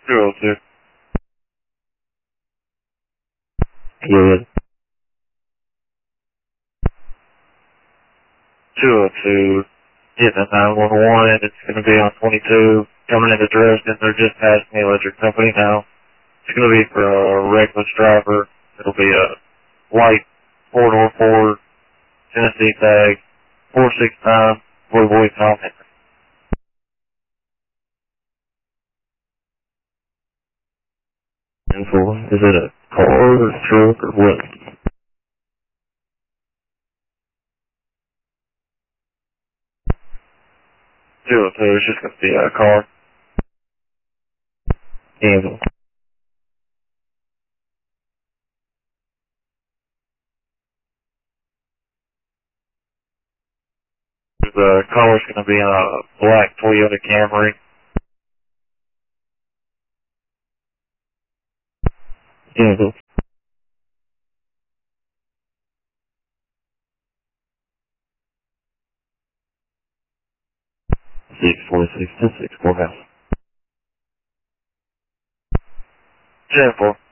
202. Good. 202. Getting a 911. It's going to be on 22. Coming into Dresden. They're just passing the electric company now. It's going to be for a reckless driver. It'll be a white 4-door Ford, Tennessee tag, 469, Blue Tom Henry. And for, is it a car or a truck or what? 202. It's just going to be a car. Handle. The color's going to be a black Toyota Camry. Handle. 646 to 64 house. 10-4.